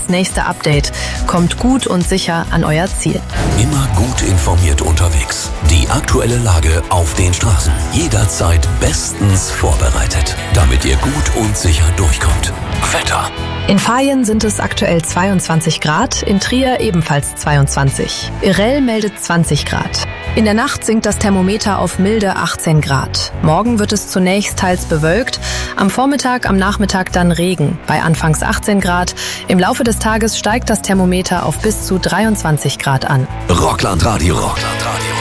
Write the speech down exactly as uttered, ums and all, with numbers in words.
das nächste Update. Kommt gut und sicher an euer Ziel. Immer gut informiert unterwegs. Die aktuelle Lage auf den Straßen. Jederzeit bestens vorbereitet, damit ihr gut und sicher durchkommt. Wetter. In Vaihingen sind es aktuell zweiundzwanzig Grad, in Trier ebenfalls zweiundzwanzig. Irel meldet zwanzig Grad. In der Nacht sinkt das Thermometer auf milde achtzehn Grad. Morgen wird es zunächst teils bewölkt, am Vormittag, am Nachmittag dann Regen, bei anfangs achtzehn Grad. Im Laufe des Tages steigt das Thermometer auf bis zu dreiundzwanzig Grad an. Rockland Radio. Rockland Radio.